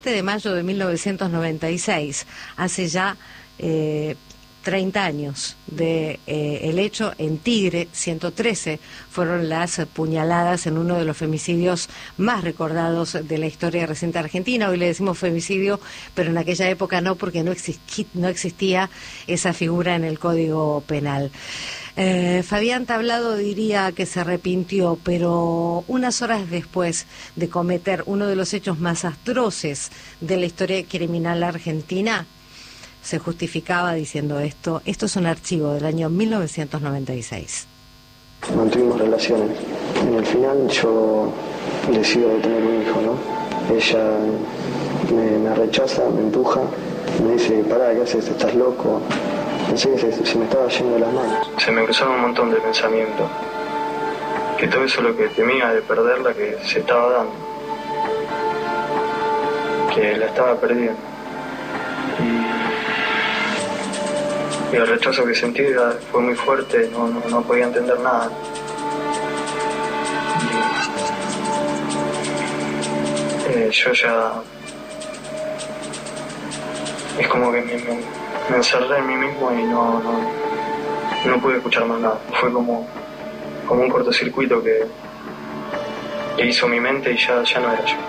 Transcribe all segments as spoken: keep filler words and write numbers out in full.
de mayo de mil novecientos noventa y seis, hace ya eh, treinta años de eh, el hecho en Tigre. Ciento trece fueron las puñaladas en uno de los femicidios más recordados de la historia reciente argentina. Hoy le decimos femicidio, pero en aquella época no, porque no, existi no existía esa figura en el Código Penal. Eh, Fabián Tablado diría que se arrepintió, pero unas horas después de cometer uno de los hechos más atroces de la historia criminal argentina, se justificaba diciendo esto. Esto es un archivo del año mil novecientos noventa y seis. Mantuvimos relaciones. En el final yo decido tener un hijo, ¿no? Ella me, me rechaza, me empuja, me dice, pará, ¿qué haces? ¿Estás loco? Pensé que se, se me estaba yendo de las manos. Se me cruzaron un montón de pensamientos. Que todo eso lo que temía de perderla, que se estaba dando. Que la estaba perdiendo. Y, y el rechazo que sentí fue muy fuerte, no, no, no podía entender nada. Y, eh, yo ya... Es como que me... me Me encerré en mí mismo y no, no, no pude escuchar más nada. Fue como, como un cortocircuito que, que hizo mi mente y ya, ya no era yo.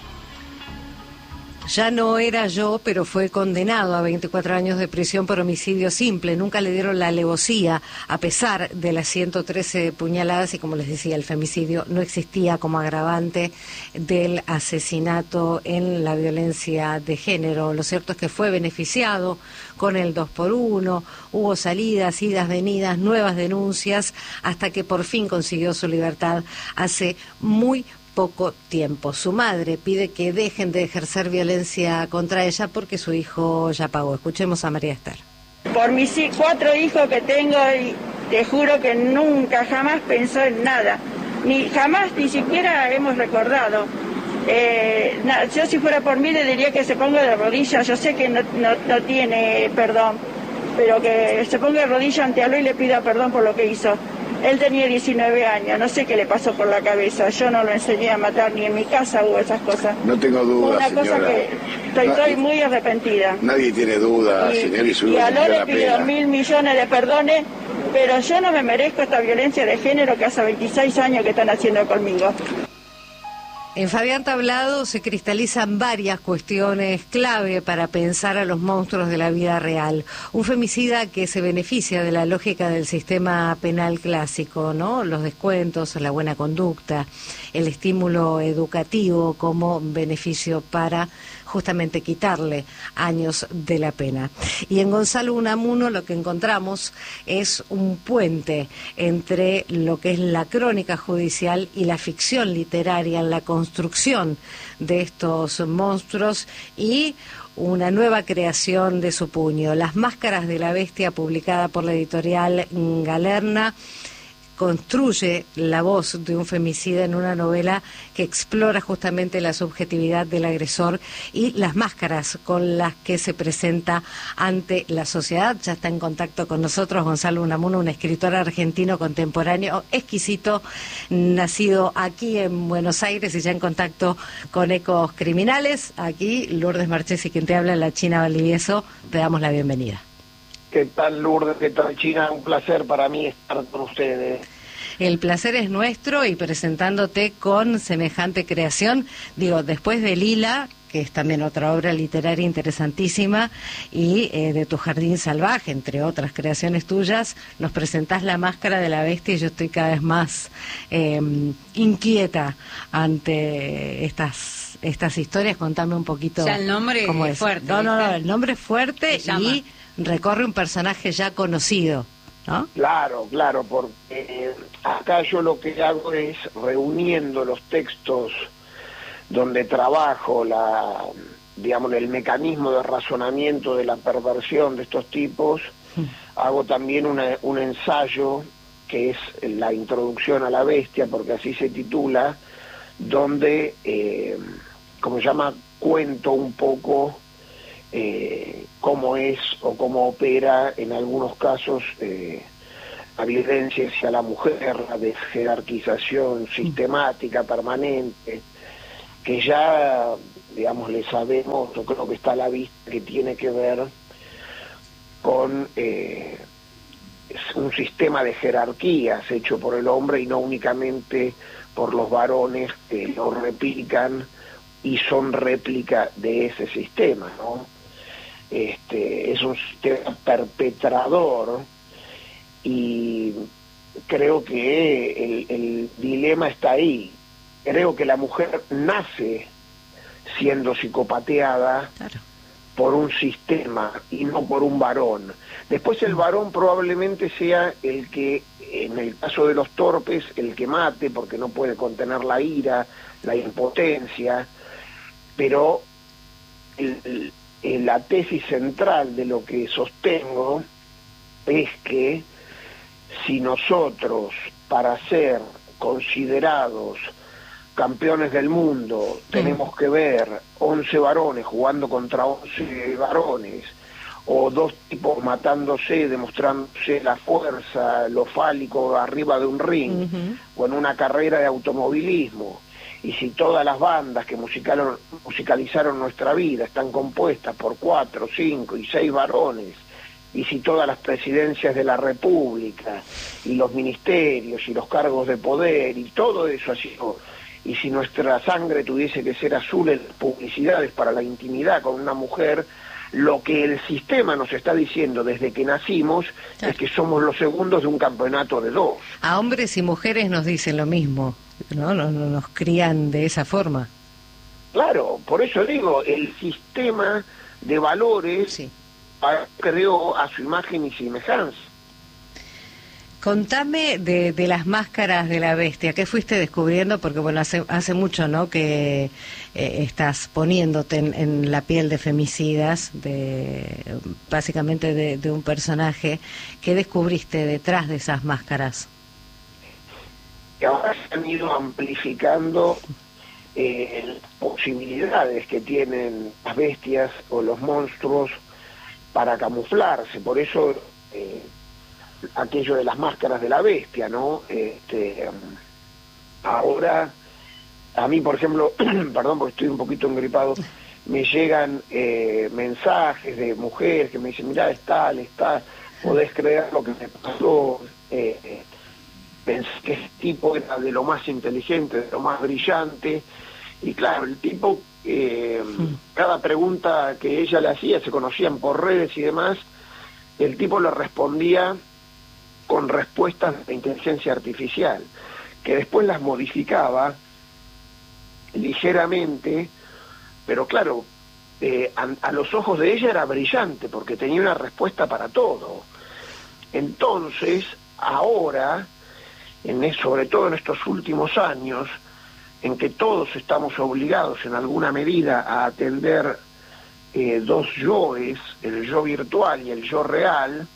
Ya no era yo, pero fue condenado a veinticuatro años de prisión por homicidio simple. Nunca le dieron la alevosía, a pesar de las ciento trece puñaladas, y como les decía, el femicidio no existía como agravante del asesinato en la violencia de género. Lo cierto es que fue beneficiado con el dos por uno, hubo salidas, idas, venidas, nuevas denuncias, hasta que por fin consiguió su libertad hace muy poco tiempo. Su madre pide que dejen de ejercer violencia contra ella porque su hijo ya pagó. Escuchemos a María Esther. Por mis cuatro hijos que tengo, y te juro que nunca, jamás pensó en nada. Ni jamás, ni siquiera hemos recordado. Eh, na, yo si fuera por mí le diría que se ponga de rodillas. Yo sé que no, no, no tiene perdón, pero que se ponga de rodillas ante Aló y le pida perdón por lo que hizo. Él tenía diecinueve años, no sé qué le pasó por la cabeza. Yo no lo enseñé a matar, ni en mi casa hubo esas cosas. No tengo duda, Una señora. cosa que estoy, estoy muy arrepentida. Nadie tiene duda, y, señor, y su y Aló le pido pena. mil millones de perdones, pero yo no me merezco esta violencia de género que hace veintiséis años que están haciendo conmigo. En Fabián Tablado se cristalizan varias cuestiones clave para pensar a los monstruos de la vida real. Un femicida que se beneficia de la lógica del sistema penal clásico, ¿no? Los descuentos, la buena conducta, el estímulo educativo como beneficio para justamente quitarle años de la pena. Y en Gonzalo Unamuno lo que encontramos es un puente entre lo que es la crónica judicial y la ficción literaria en la construcción de estos monstruos y una nueva creación de su puño. Las Máscaras de la Bestia, publicada por la editorial Galerna, construye la voz de un femicida en una novela que explora justamente la subjetividad del agresor y las máscaras con las que se presenta ante la sociedad. Ya está en contacto con nosotros Gonzalo Unamuno, un escritor argentino contemporáneo exquisito, nacido aquí en Buenos Aires y ya en contacto con Ecos Criminales. Aquí Lourdes Marchesi, quien te habla, la China Valdivieso, te damos la bienvenida. ¿Qué tal, Lourdes? ¿Qué tal, China? Un placer para mí estar con ustedes. El placer es nuestro y presentándote con semejante creación, digo, después de Lila, que es también otra obra literaria interesantísima, y eh, de Tu Jardín Salvaje, entre otras creaciones tuyas, nos presentás La Máscara de la Bestia y yo estoy cada vez más eh, inquieta ante estas estas historias. Contame un poquito. O sea, el nombre cómo es es fuerte. No, no, no, el nombre es fuerte y recorre un personaje ya conocido, ¿no? Claro, claro, porque eh, acá yo lo que hago es reuniendo los textos donde trabajo la, digamos, el mecanismo de razonamiento de la perversión de estos tipos, sí. Hago también una, un ensayo que es la introducción a la bestia, porque así se titula, donde, eh, como se llama, cuento un poco Eh, cómo es o cómo opera en algunos casos eh, la violencia hacia la mujer, la desjerarquización sistemática, permanente, que ya digamos, le sabemos, yo creo que está a la vista, que tiene que ver con eh, un sistema de jerarquías hecho por el hombre y no únicamente por los varones que lo replican y son réplica de ese sistema, ¿no? Este, es un sistema perpetrador y creo que el, el dilema está ahí. Creo que la mujer nace siendo psicopateada, claro, por un sistema y no por un varón. Después el varón probablemente sea el que, en el caso de los torpes, el que mate porque no puede contener la ira, la impotencia, pero el, el, la tesis central de lo que sostengo es que si nosotros, para ser considerados campeones del mundo, tenemos que ver once varones jugando contra once varones, o dos tipos matándose, demostrándose la fuerza, lo fálico arriba de un ring, uh-huh, o en una carrera de automovilismo, y si todas las bandas que musicalizaron, musicalizaron nuestra vida están compuestas por cuatro, cinco y seis varones, y si todas las presidencias de la República, y los ministerios, y los cargos de poder, y todo eso ha sido... Y si nuestra sangre tuviese que ser azul en publicidades para la intimidad con una mujer, lo que el sistema nos está diciendo desde que nacimos, claro, es que somos los segundos de un campeonato de dos. A hombres y mujeres nos dicen lo mismo, ¿no? Nos, nos crían de esa forma. Claro, por eso digo, el sistema de valores, sí, creó a su imagen y semejanza. Contame de, de las máscaras de la bestia, ¿qué fuiste descubriendo? Porque bueno, hace hace mucho, ¿no?, que eh, estás poniéndote en, en la piel de femicidas, de básicamente de, de un personaje. ¿Qué descubriste detrás de esas máscaras? Que ahora se han ido amplificando eh, las posibilidades que tienen las bestias o los monstruos para camuflarse, por eso... Eh, aquello de las máscaras de la bestia, ¿no? Este, ahora, a mí, por ejemplo, perdón porque estoy un poquito engripado, me llegan eh, mensajes de mujeres que me dicen, mirá, es tal, es tal, podés creer lo que me pasó, eh, pensé que ese tipo era de lo más inteligente, de lo más brillante, y claro, el tipo, eh, cada pregunta que ella le hacía, se conocían por redes y demás, el tipo le respondía con respuestas de inteligencia artificial, que después las modificaba ligeramente, pero claro, eh, a, a los ojos de ella era brillante, porque tenía una respuesta para todo. Entonces, ahora, en, sobre todo en estos últimos años, en que todos estamos obligados en alguna medida a atender eh, dos yoes, el yo virtual y el yo real,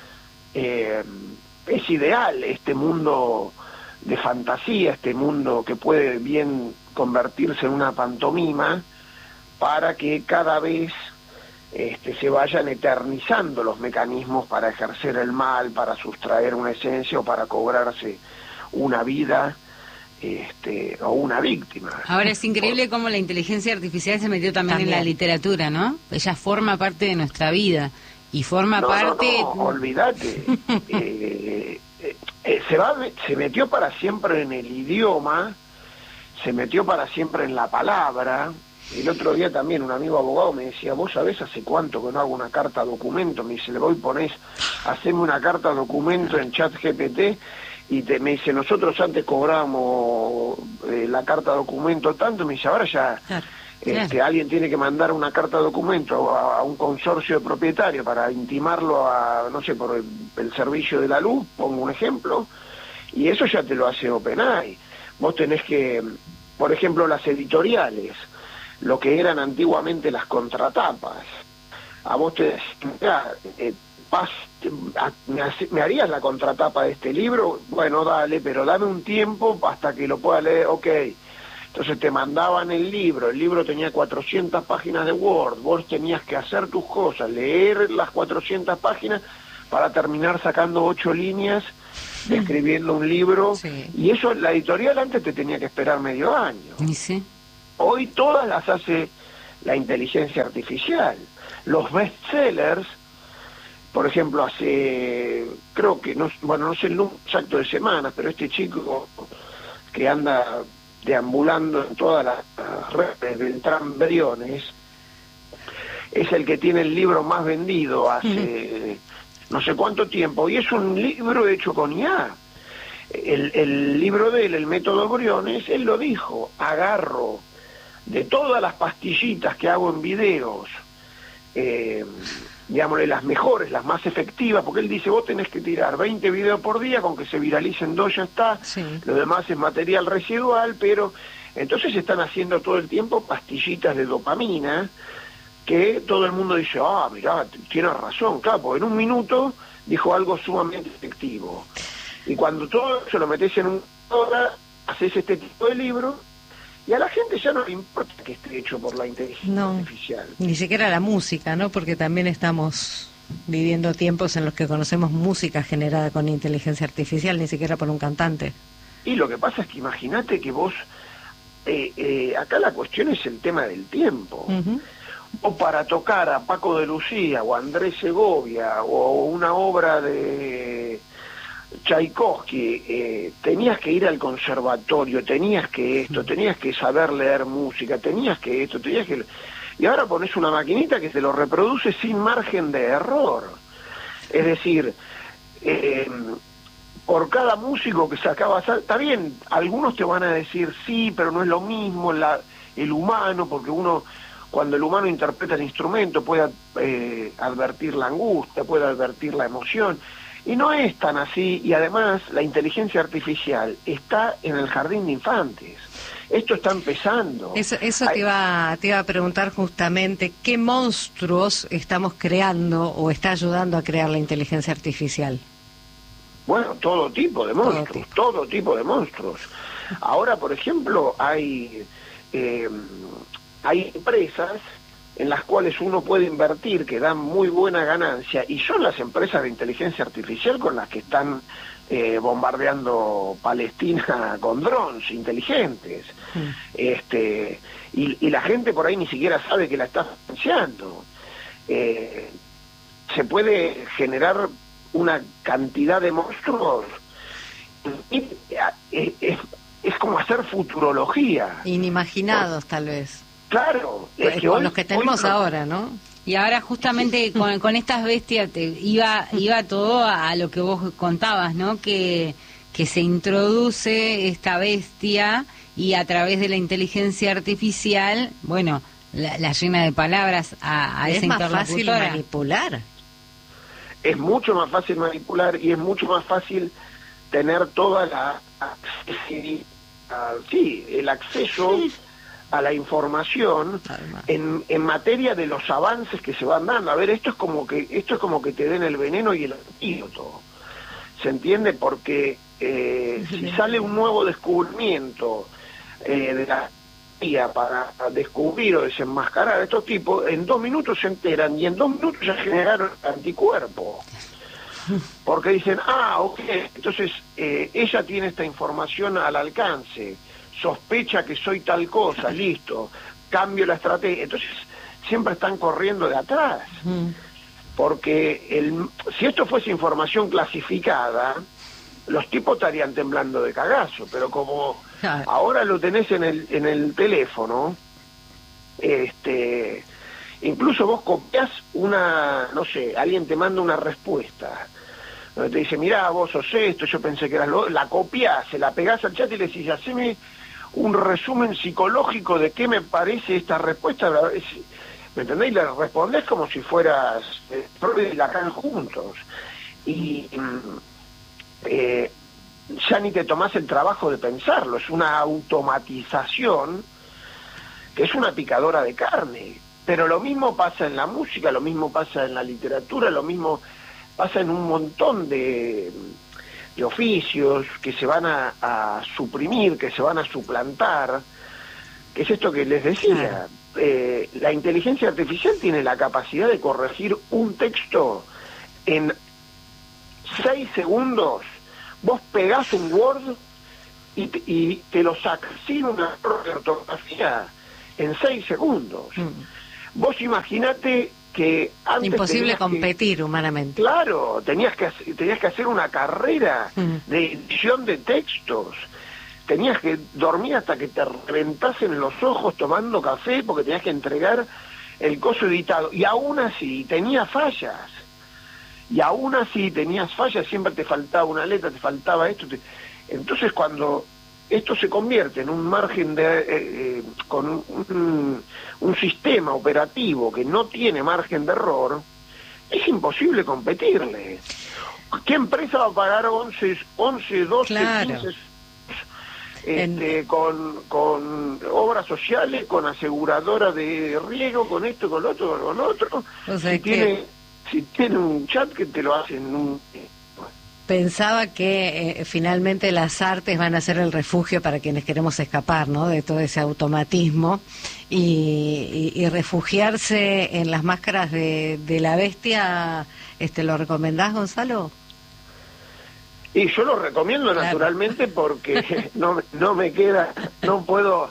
eh, es ideal este mundo de fantasía, este mundo que puede bien convertirse en una pantomima, para que cada vez este, se vayan eternizando los mecanismos para ejercer el mal, para sustraer una esencia o para cobrarse una vida este, o una víctima. Ahora es increíble cómo la inteligencia artificial se metió también, también en la literatura, ¿no? Ella forma parte de nuestra vida. Y forma no, parte... No, no, olvídate. eh, eh, eh, se, va, se metió para siempre en el idioma, se metió para siempre en la palabra. El otro día también un amigo abogado me decía, vos sabés hace cuánto que no hago una carta documento. Me dice, le voy ponés, haceme una carta documento en chat G P T, y te, me dice, nosotros antes cobrábamos eh, la carta documento tanto, me dice, ahora ya... Claro. Este, claro. Alguien tiene que mandar una carta de documento a, a un consorcio de propietarios para intimarlo a, no sé, por el, el servicio de la luz, pongo un ejemplo, y eso ya te lo hace OpenAI. Vos tenés que, por ejemplo, las editoriales, lo que eran antiguamente las contratapas, a vos te decían, eh, pas, me, ¿me harías la contratapa de este libro? Bueno, dale, pero dame un tiempo hasta que lo pueda leer, ok. Entonces te mandaban el libro, el libro tenía cuatrocientas páginas de Word, vos tenías que hacer tus cosas, leer las cuatrocientas páginas para terminar sacando ocho líneas, escribiendo un libro, sí. Y eso la editorial antes te tenía que esperar medio año. ¿Sí? Hoy todas las hace la inteligencia artificial. Los bestsellers, por ejemplo, hace, creo que, no, bueno, no sé el número exacto de semanas, pero este chico que anda deambulando en todas las redes, Beltrán Briones, es el que tiene el libro más vendido hace no sé cuánto tiempo, y es un libro hecho con I A. El, el libro de él, el método Briones, él lo dijo: agarro de todas las pastillitas que hago en videos, eh, digámosle, las mejores, las más efectivas, porque él dice, vos tenés que tirar veinte videos por día, con que se viralicen dos ya está, sí. Lo demás es material residual, pero entonces están haciendo todo el tiempo pastillitas de dopamina, que todo el mundo dice, ah, mirá, tiene razón, claro, porque en un minuto dijo algo sumamente efectivo. Y cuando todo eso lo metés en una hora, haces este tipo de libro, y a la gente ya no le importa que esté hecho por la inteligencia no, artificial. Ni siquiera la música, ¿no? Porque también estamos viviendo tiempos en los que conocemos música generada con inteligencia artificial, ni siquiera por un cantante. Y lo que pasa es que imagínate que vos, eh, eh, acá la cuestión es el tema del tiempo. Uh-huh. O para tocar a Paco de Lucía o a Andrés Segovia o una obra de Tchaikovsky, eh, tenías que ir al conservatorio, tenías que esto, tenías que saber leer música, tenías que esto, tenías que... Y ahora pones una maquinita que te lo reproduce sin margen de error. Es decir, eh, por cada músico que sacabas, está bien, algunos te van a decir sí, pero no es lo mismo la, el humano, porque uno... Cuando el humano interpreta el instrumento puede eh, advertir la angustia, puede advertir la emoción, y no es tan así, y además la inteligencia artificial está en el jardín de infantes. Esto está empezando. Eso, eso te, iba, te iba a preguntar justamente, ¿qué monstruos estamos creando o está ayudando a crear la inteligencia artificial? Bueno, todo tipo de monstruos, todo tipo, todo tipo de monstruos. Ahora, por ejemplo, hay... Eh, Hay empresas en las cuales uno puede invertir que dan muy buena ganancia, y son las empresas de inteligencia artificial con las que están eh, bombardeando Palestina con drones inteligentes. Mm. Este, y, y la gente por ahí ni siquiera sabe que la está financiando. Eh, se puede generar una cantidad de monstruos. Y, es, es, es como hacer futurología. Inimaginados, tal vez. Claro, es que con hoy, los que tenemos hoy, ahora, ¿no? Y ahora justamente con, con estas bestias te, iba iba todo a, a lo que vos contabas, ¿no? Que que se introduce esta bestia y a través de la inteligencia artificial, bueno, la, la llena de palabras a, a esa interlocutora. Es más fácil manipular. Es mucho más fácil manipular y es mucho más fácil tener toda la sí, el acceso a la información en, en materia de los avances que se van dando. A ver, esto es como que esto es como que te den el veneno y el antídoto. ¿Se entiende? Porque eh, si sale un nuevo descubrimiento eh, de la guía para descubrir o desenmascarar a estos tipos, en dos minutos se enteran y en dos minutos ya generaron anticuerpos. Porque dicen, ah, ok, entonces eh, ella tiene esta información al alcance, sospecha que soy tal cosa, listo, cambio la estrategia. Entonces siempre están corriendo de atrás, mm. porque el, si esto fuese información clasificada, los tipos estarían temblando de cagazo, pero como claro. ahora lo tenés en el en el teléfono, este, incluso vos copias una, no sé, alguien te manda una respuesta, donde te dice, mirá, vos sos esto, yo pensé que eras lo... La copias, se la pegás al chat y le decís, haceme un resumen psicológico de qué me parece esta respuesta, ¿me entendés? Y le respondés como si fueras eh, Freud y Lacan juntos. Y eh, ya ni te tomás el trabajo de pensarlo, es una automatización que es una picadora de carne. Pero lo mismo pasa en la música, lo mismo pasa en la literatura, lo mismo pasa en un montón de, de oficios que se van a, a suprimir, que se van a suplantar, que es esto que les decía. Eh, la inteligencia artificial tiene la capacidad de corregir un texto en seis segundos. Vos pegás un Word y te, y te lo sacas sin una error de ortografía en seis segundos. Mm. Vos imaginate que antes imposible competir que, humanamente. Claro, tenías que tenías que hacer una carrera mm. de edición de textos. Tenías que dormir hasta que te reventasen los ojos tomando café porque tenías que entregar el coso editado. Y aún así tenía fallas. Y aún así tenías fallas, siempre te faltaba una letra, te faltaba esto. Te... Entonces cuando esto se convierte en un margen de... Eh, eh, con un, un sistema operativo que no tiene margen de error, es imposible competirle. ¿Qué empresa va a pagar once, once doce, claro. quince... Este, en... con, con obras sociales, con aseguradora de riego, con esto, con lo otro, con lo otro? O sea, si, que... tiene, si tiene un chat que te lo hacen en un... Pensaba que eh, finalmente las artes van a ser el refugio para quienes queremos escapar, ¿no?, de todo ese automatismo y, y, y refugiarse en las máscaras de, de la bestia. Este, ¿lo recomendás, Gonzalo? Y yo lo recomiendo, claro, naturalmente, porque no, no me queda, no puedo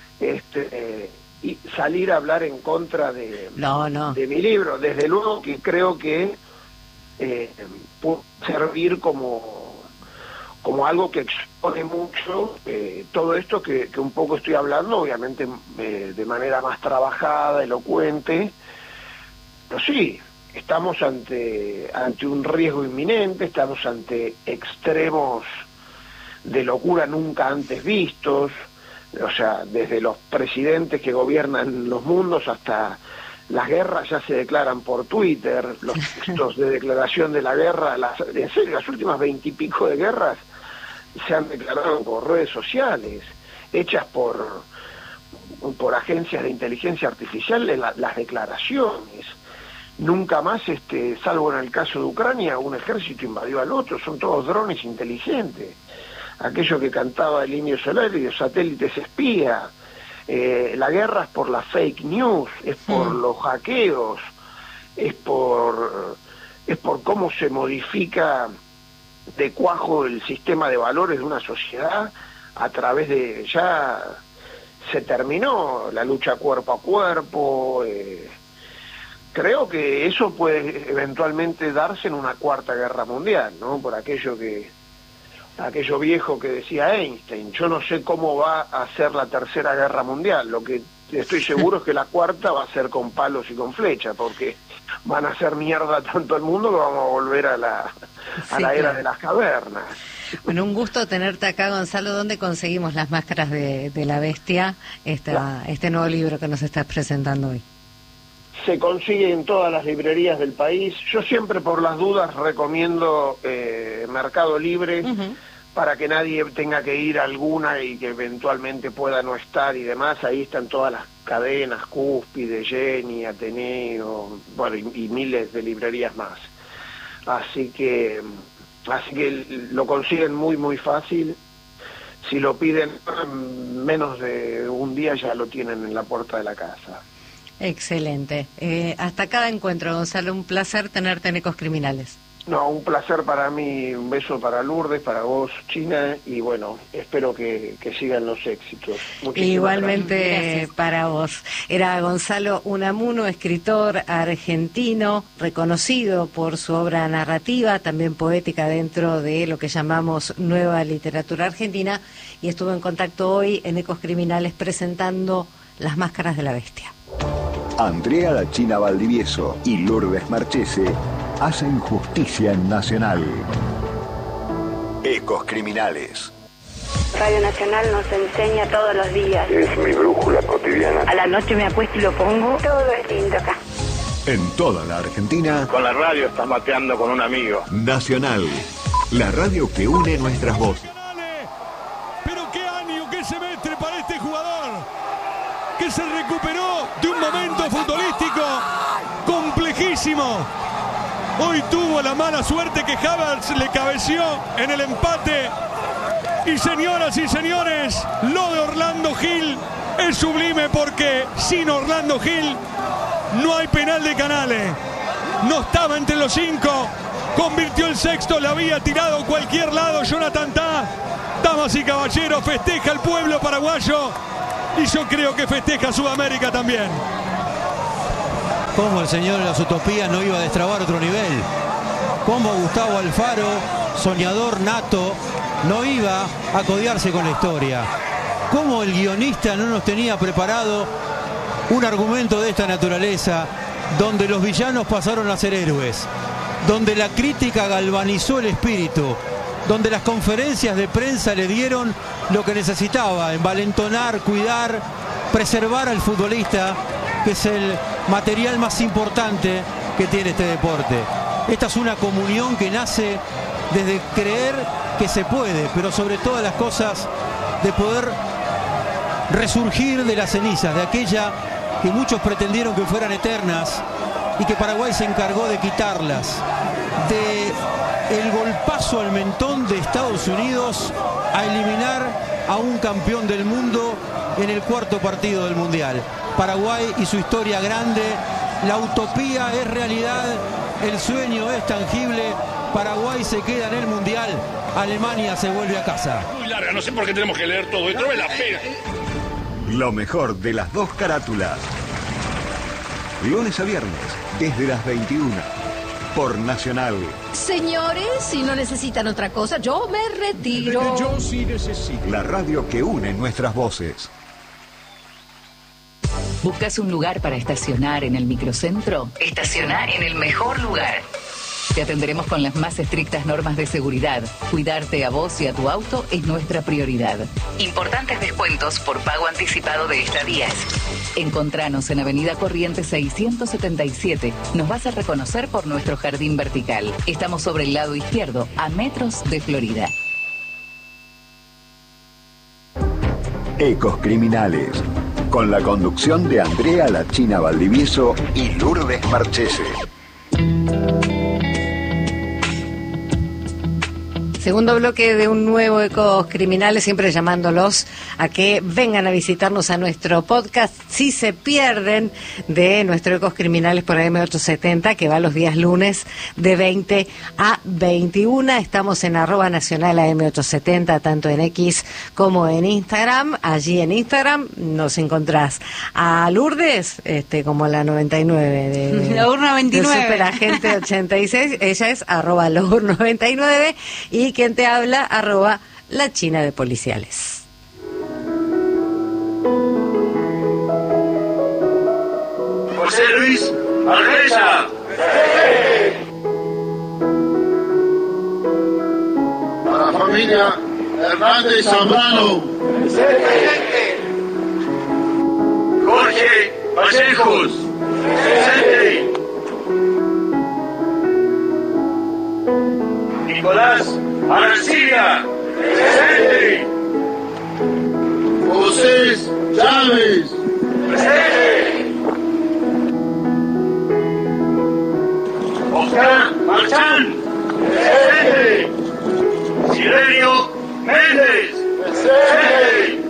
este, y salir a hablar en contra de, no, no. de mi libro. Desde luego que creo que eh, puede servir como, como algo que expone mucho eh, todo esto que, que un poco estoy hablando, obviamente eh, de manera más trabajada, elocuente, pero sí, estamos ante, ante un riesgo inminente, estamos ante extremos de locura nunca antes vistos, o sea, desde los presidentes que gobiernan los mundos hasta las guerras ya se declaran por Twitter, los textos de declaración de la guerra, las, en serio, las últimas veintipico de guerras se han declarado por redes sociales, hechas por, por agencias de inteligencia artificial, la, las declaraciones. Nunca más, este, salvo en el caso de Ucrania, un ejército invadió al otro, son todos drones inteligentes. Aquello que cantaba el Indio Solari, los satélites espía, eh, la guerra es por la fake news, es por mm. los hackeos, es por, es por cómo se modifica de cuajo el sistema de valores de una sociedad a través de... ya se terminó la lucha cuerpo a cuerpo, eh, creo que eso puede eventualmente darse en una cuarta guerra mundial, ¿no? Por aquello que, aquello viejo que decía Einstein. Yo no sé cómo va a ser la tercera guerra mundial. Lo que estoy seguro es que la cuarta va a ser con palos y con flechas, porque van a hacer mierda tanto el mundo que vamos a volver a la, a sí, la era claro. de las cavernas. Bueno, un gusto tenerte acá, Gonzalo. ¿Dónde conseguimos las máscaras de, de la bestia? Esta, claro. Este nuevo libro que nos estás presentando hoy. Se consigue en todas las librerías del país. Yo siempre, por las dudas, recomiendo eh, Mercado Libre, uh-huh, para que nadie tenga que ir a alguna y que eventualmente pueda no estar y demás. Ahí están todas las cadenas, Cúspide, Jenny, Ateneo, bueno, y, y miles de librerías más. Así que, así que lo consiguen muy, muy fácil. Si lo piden menos de un día, ya lo tienen en la puerta de la casa. Excelente. Eh, hasta cada encuentro, Gonzalo, un placer tenerte en Ecos Criminales. No, un placer para mí, un beso para Lourdes, para vos, China, y bueno, espero que, que sigan los éxitos. Muchísimas Igualmente gracias. Para vos. Era Gonzalo Unamuno, escritor argentino, reconocido por su obra narrativa, también poética dentro de lo que llamamos nueva literatura argentina, y estuvo en contacto hoy en Ecos Criminales presentando Las Máscaras de la Bestia. Andrea La China Valdivieso y Lourdes Marchese hacen justicia en Nacional. Ecos Criminales. Radio Nacional nos enseña todos los días. Es mi brújula cotidiana. A la noche me acuesto y lo pongo. Todo es lindo acá. En toda la Argentina. Con la radio estás mateando con un amigo. Nacional, la radio que une nuestras voces. Pero qué año, qué semestre para este jugador, que se recuperó de un momento futbolístico complejísimo. Hoy tuvo la mala suerte que Havertz le cabeció en el empate. Y señoras y señores, lo de Orlando Gil es sublime, porque sin Orlando Gil no hay penal de Canales. No estaba entre los cinco, convirtió el sexto, la había tirado a cualquier lado Jonathan Tah. Damas y caballeros, festeja el pueblo paraguayo y yo creo que festeja Sudamérica también. Cómo el señor de las utopías no iba a destrabar otro nivel. Cómo Gustavo Alfaro, soñador nato, no iba a codearse con la historia. Cómo el guionista no nos tenía preparado un argumento de esta naturaleza, donde los villanos pasaron a ser héroes, donde la crítica galvanizó el espíritu, donde las conferencias de prensa le dieron lo que necesitaba, envalentonar, cuidar, preservar al futbolista, que es el material más importante que tiene este deporte. Esta es una comunión que nace desde creer que se puede, pero sobre todas las cosas de poder resurgir de las cenizas, de aquella que muchos pretendieron que fueran eternas y que Paraguay se encargó de quitarlas, de el golpazo al mentón de Estados Unidos a eliminar a un campeón del mundo en el cuarto partido del Mundial. Paraguay y su historia grande, la utopía es realidad, el sueño es tangible, Paraguay se queda en el Mundial, Alemania se vuelve a casa. Muy larga, no sé por qué tenemos que leer todo esto, no me la pena. Lo mejor de las dos carátulas. Lunes a viernes, desde las veintiuna, por Nacional. Señores, si no necesitan otra cosa, yo me retiro. Yo sí necesito. La radio que une nuestras voces. ¿Buscas un lugar para estacionar en el microcentro? Estaciona en el mejor lugar. Te atenderemos con las más estrictas normas de seguridad. Cuidarte a vos y a tu auto es nuestra prioridad. Importantes descuentos por pago anticipado de estadías. Encontranos en Avenida Corrientes seiscientos setenta y siete. Nos vas a reconocer por nuestro jardín vertical. Estamos sobre el lado izquierdo, a metros de Florida. Ecos Criminales, con la conducción de Andrea La China Valdivieso y Lourdes Marchese. Segundo bloque de un nuevo Ecos Criminales, siempre llamándolos a que vengan a visitarnos a nuestro podcast si se pierden de nuestro Ecos Criminales por A M ochocientos setenta, que va los días lunes de veinte a veintiuna. Estamos en arroba nacional A M ochocientos setenta, tanto en X como en Instagram. Allí en Instagram nos encontrás a Lourdes, este, como la noventa y nueve de la urna veintinueve, de Superagente ochenta y seis. Ella es arroba Lour noventa y nueve y quien te habla, arroba la China de Policiales. José Luis Alreza. Para la familia Hernández Zambrano. Jorge Vallejos. Presente. Nicolás Arancilla. Presente. José Chávez. Presente. Oscar Marchán. Presente. Silenio Méndez. Presente.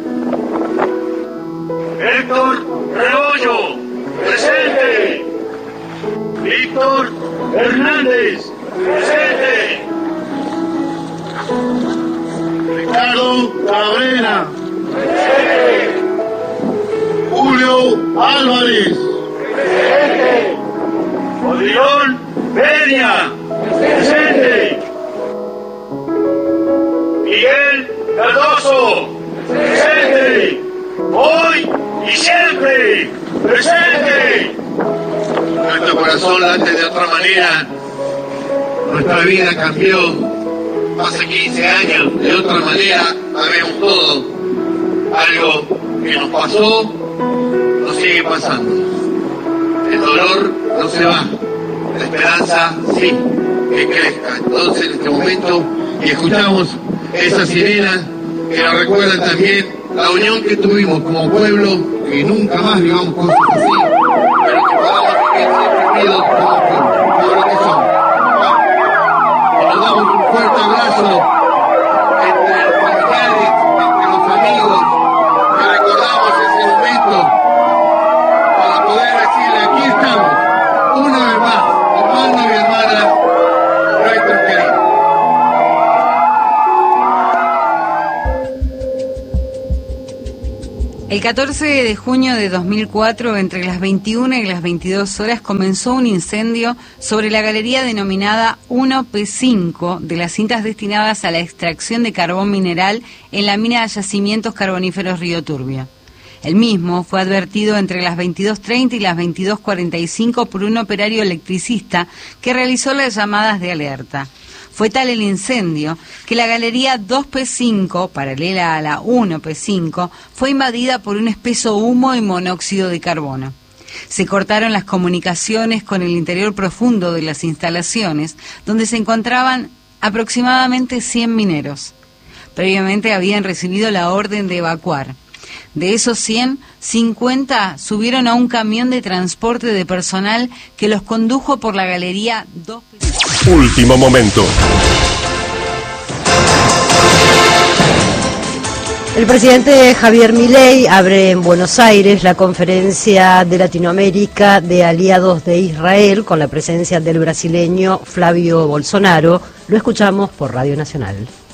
Héctor Rebollo. Presente. Víctor Hernández. Presente. Ricardo Cabrera. Presente. Julio Álvarez. Presente. Odilón Peña. Presente. Miguel Cardoso. Presente. Hoy y siempre. Presente. Nuestro corazón late de otra manera. Nuestra vida cambió hace quince años. De otra manera sabemos todo. Algo que nos pasó nos sigue pasando. El dolor no se va. La esperanza sí, que crezca. Entonces en este momento y escuchamos esas sirenas que nos recuerdan también la unión que tuvimos como pueblo, que nunca más vivamos cosas así, pero que podamos vivir siempre unidos como pueblo, como lo que somos. Y nos damos un fuerte abrazo entre los familiares, entre los amigos, que recordamos ese momento para poder decirle: aquí estamos, una vez más, hermanos y hermanas, nuestros queridos. El catorce de junio de dos mil cuatro, entre las veintiuna y las veintidós horas, comenzó un incendio sobre la galería denominada uno P cinco de las cintas destinadas a la extracción de carbón mineral en la mina de yacimientos carboníferos Río Turbio. El mismo fue advertido entre las veintidós treinta y las veintidós cuarenta y cinco por un operario electricista que realizó las llamadas de alerta. Fue tal el incendio que la galería dos P cinco, paralela a la uno P cinco, fue invadida por un espeso humo y monóxido de carbono. Se cortaron las comunicaciones con el interior profundo de las instalaciones, donde se encontraban aproximadamente cien mineros. Previamente habían recibido la orden de evacuar. De esos cien, cincuenta subieron a un camión de transporte de personal que los condujo por la galería dos P cinco. Último momento. El presidente Javier Milei abre en Buenos Aires la conferencia de Latinoamérica de aliados de Israel con la presencia del brasileño Flavio Bolsonaro. Lo escuchamos por Radio Nacional.